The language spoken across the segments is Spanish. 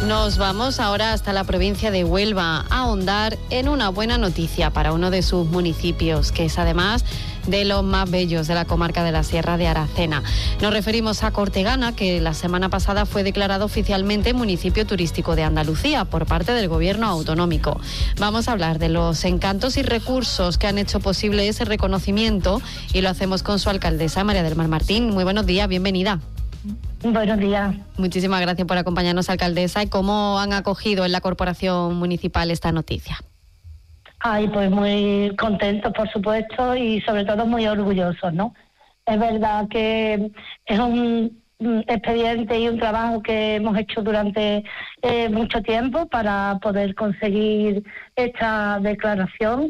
Nos vamos ahora hasta la provincia de Huelva a ahondar en una buena noticia para uno de sus municipios, que es además de los más bellos de la comarca de la Sierra de Aracena. Nos referimos a Cortegana, que la semana pasada fue declarado oficialmente municipio turístico de Andalucía por parte del gobierno autonómico. Vamos a hablar de los encantos y recursos que han hecho posible ese reconocimiento y lo hacemos con su alcaldesa, María del Mar Martín. Muy buenos días, bienvenida. Buenos días. Muchísimas gracias por acompañarnos, alcaldesa. ¿Y cómo han acogido en la corporación municipal esta noticia? Ay, pues muy contentos, por supuesto, y sobre todo muy orgullosos, ¿no? Es verdad que es un expediente y un trabajo que hemos hecho durante mucho tiempo para poder conseguir esta declaración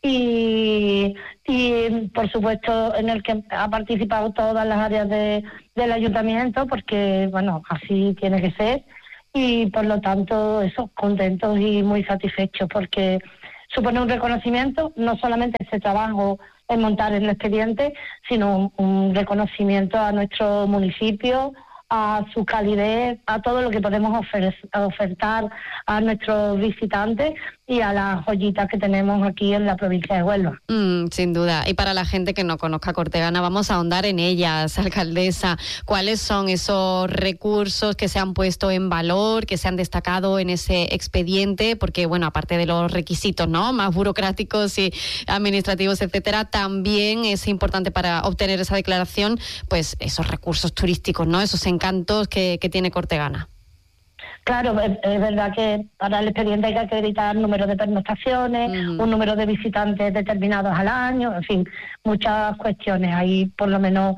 y por supuesto en el que ha participado todas las áreas del ayuntamiento, porque bueno, así tiene que ser, y por lo tanto eso, contentos y muy satisfechos, porque supone un reconocimiento, no solamente ese trabajo en montar el expediente, sino un reconocimiento a nuestro municipio, a su calidez, a todo lo que podemos ofertar a nuestros visitantes y a las joyitas que tenemos aquí en la provincia de Huelva. Sin duda. Y para la gente que no conozca Cortegana, vamos a ahondar en ellas, alcaldesa. ¿Cuáles son esos recursos que se han puesto en valor, que se han destacado en ese expediente? Porque, bueno, aparte de los requisitos, ¿no?, más burocráticos y administrativos, etcétera, también es importante para obtener esa declaración, pues esos recursos turísticos, ¿no?, esos encantos que tiene Cortegana. Claro, es verdad que para el expediente hay que acreditar número de pernoctaciones, un número de visitantes determinados al año, en fin, muchas cuestiones. Hay por lo menos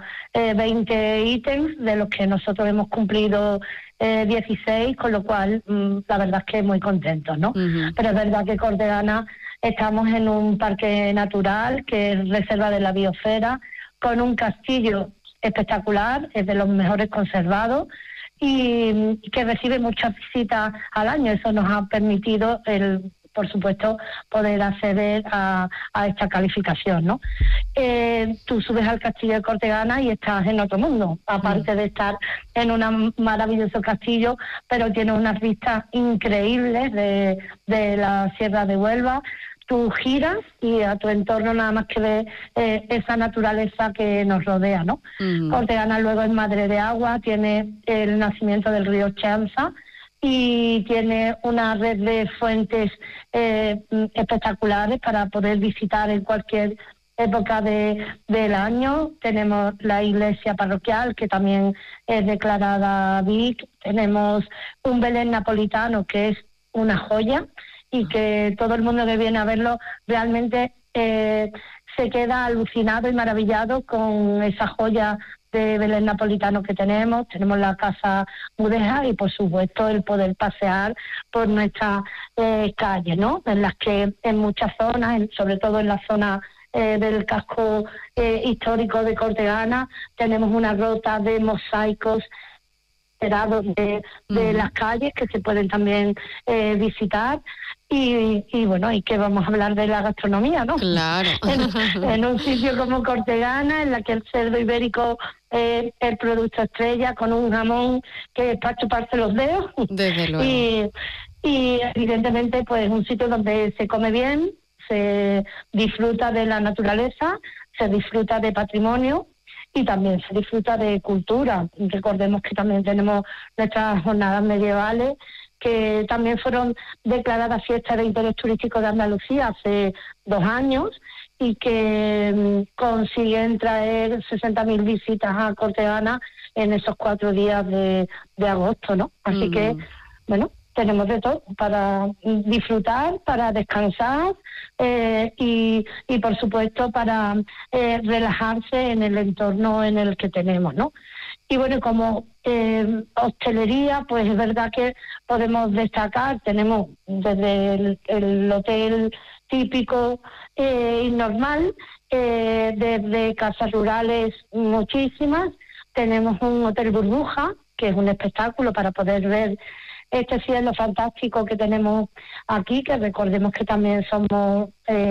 20 ítems, de los que nosotros hemos cumplido 16, con lo cual la verdad es que muy contentos, ¿no? Pero es verdad que Cortegana estamos en un parque natural, que es reserva de la biosfera, con un castillo espectacular, es de los mejores conservados, y que recibe muchas visitas al año. Eso nos ha permitido, por supuesto, poder acceder a esta calificación, ¿no? Tú subes al castillo de Cortegana y estás en otro mundo, aparte de estar en un maravilloso castillo, pero tiene unas vistas increíbles de la Sierra de Huelva. Tú giras y a tu entorno nada más que ves esa naturaleza que nos rodea, ¿no? Cortegana luego es madre de agua, tiene el nacimiento del río Chanza y tiene una red de fuentes espectaculares para poder visitar en cualquier época del año. Tenemos la iglesia parroquial, que también es declarada BIC. Tenemos un Belén napolitano, que es una joya, y que todo el mundo que viene a verlo realmente se queda alucinado y maravillado con esa joya de Belén napolitano que tenemos. Tenemos la Casa Mudéjar y, por supuesto, el poder pasear por nuestras calles, ¿no?, en las que en muchas zonas, sobre todo en la zona del casco histórico de Cortegana, tenemos una ruta de mosaicos de las calles que se pueden también visitar. Y bueno, y que vamos a hablar de la gastronomía, ¿no? Claro. En un sitio como Cortegana, en la que el cerdo ibérico es el producto estrella, con un jamón que es para chuparse los dedos. Desde luego. Y evidentemente, pues un sitio donde se come bien, se disfruta de la naturaleza, se disfruta de patrimonio y también se disfruta de cultura. Recordemos que también tenemos nuestras jornadas medievales, que también fueron declaradas fiestas de interés turístico de Andalucía hace 2 años y que consiguen traer 60.000 visitas a Cortegana en esos 4 días de agosto, ¿no? Así que, bueno, tenemos de todo para disfrutar, para descansar y por supuesto para relajarse en el entorno en el que tenemos, ¿no? Y bueno, como hostelería, pues es verdad que podemos destacar, tenemos desde el hotel típico y normal, desde casas rurales muchísimas, tenemos un hotel burbuja, que es un espectáculo para poder ver este cielo fantástico que tenemos aquí, que recordemos que también somos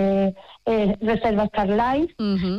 Reserva Starlight,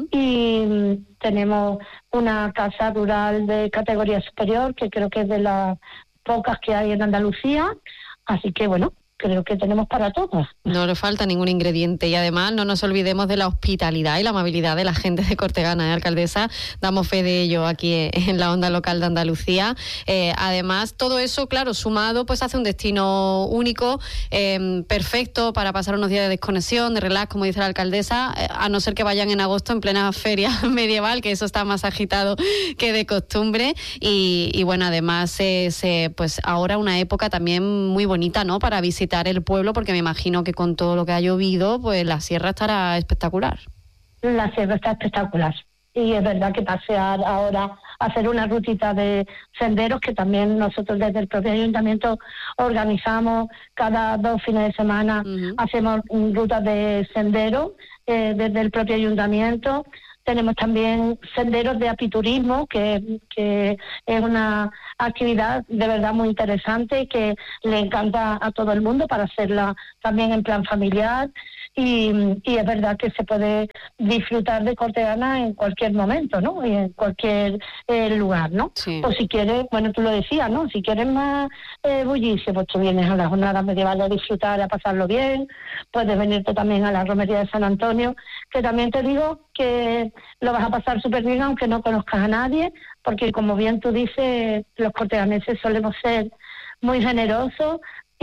y tenemos una casa rural de categoría superior, que creo que es de las pocas que hay en Andalucía, así que bueno, creo que tenemos para todos. No le falta ningún ingrediente y además no nos olvidemos de la hospitalidad y la amabilidad de la gente de Cortegana, alcaldesa. Damos fe de ello aquí en la onda local de Andalucía. Además, todo eso, claro, sumado, pues hace un destino único, perfecto para pasar unos días de desconexión, de relax, como dice la alcaldesa, a no ser que vayan en agosto en plena feria medieval, que eso está más agitado que de costumbre. Y bueno, además pues ahora una época también muy bonita, ¿no?, para visitar el pueblo, porque me imagino que con todo lo que ha llovido, pues la sierra estará espectacular. La sierra está espectacular. Y es verdad que pasear ahora, hacer una rutita de senderos, que también nosotros desde el propio ayuntamiento organizamos cada 2 fines de semana, hacemos rutas de senderos desde el propio ayuntamiento. Tenemos también senderos de apiturismo, que es una actividad de verdad muy interesante y que le encanta a todo el mundo para hacerla también en plan familiar. Y es verdad que se puede disfrutar de Cortegana en cualquier momento, ¿no? Y en cualquier lugar, ¿no? Sí. O si quieres, bueno, tú lo decías, ¿no? Si quieres más bullicio, pues tú vienes a las jornadas medievales a disfrutar, a pasarlo bien. Puedes venirte también a la romería de San Antonio, que también te digo que lo vas a pasar súper bien, aunque no conozcas a nadie, porque como bien tú dices, los corteganeses solemos ser muy generosos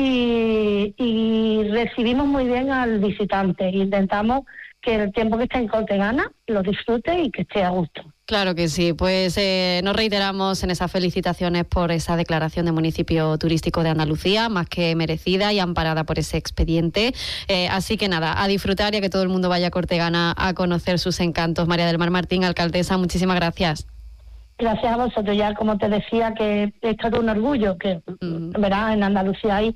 y recibimos muy bien al visitante. Intentamos que el tiempo que esté en Cortegana lo disfrute y que esté a gusto. Claro que sí, pues nos reiteramos en esas felicitaciones por esa declaración de municipio turístico de Andalucía, más que merecida y amparada por ese expediente. Así que nada, a disfrutar y a que todo el mundo vaya a Cortegana a conocer sus encantos. María del Mar Martín, alcaldesa, muchísimas gracias. Gracias a vosotros. Ya, como te decía, que es todo un orgullo, que verás, en Andalucía hay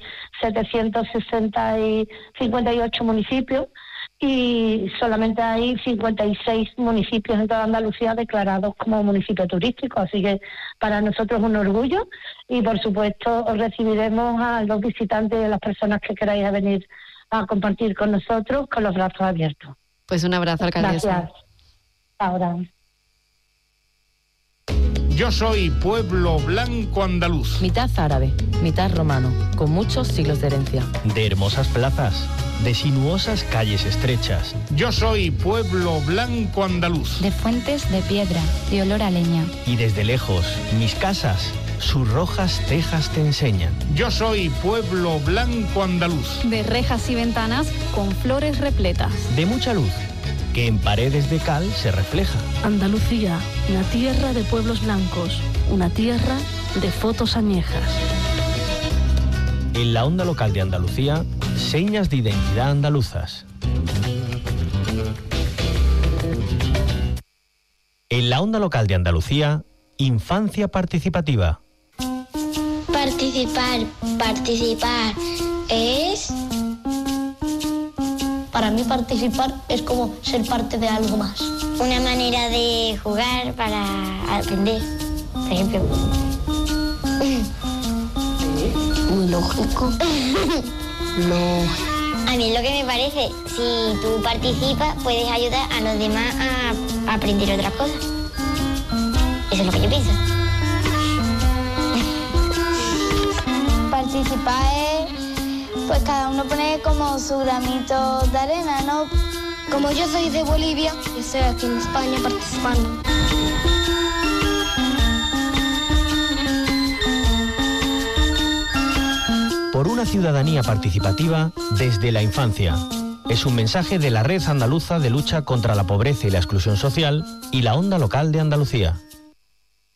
758 municipios y solamente hay 56 municipios en toda Andalucía declarados como municipio turístico, así que para nosotros es un orgullo y por supuesto os recibiremos a los visitantes y a las personas que queráis venir a compartir con nosotros con los brazos abiertos. Pues un abrazo, alcaldesa. Gracias. Ahora. Yo soy pueblo blanco andaluz. Mitad árabe, mitad romano, con muchos siglos de herencia. De hermosas plazas, de sinuosas calles estrechas. Yo soy pueblo blanco andaluz. De fuentes de piedra, de olor a leña. Y desde lejos, mis casas, sus rojas tejas te enseñan. Yo soy pueblo blanco andaluz. De rejas y ventanas con flores repletas. De mucha luz, que en paredes de cal se refleja. Andalucía, una tierra de pueblos blancos, una tierra de fotos añejas. En la onda local de Andalucía, señas de identidad andaluzas. En la onda local de Andalucía, infancia participativa. Participar es... Para mí participar es como ser parte de algo más. Una manera de jugar para aprender, por ejemplo. Muy lógico. No. A mí es lo que me parece. Si tú participas, puedes ayudar a los demás a aprender otras cosas. Eso es lo que yo pienso. Participar es... pues cada uno pone como su granito de arena, ¿no? Como yo soy de Bolivia, yo estoy aquí en España participando. Por una ciudadanía participativa desde la infancia. Es un mensaje de la Red Andaluza de Lucha contra la Pobreza y la Exclusión Social y la Onda Local de Andalucía.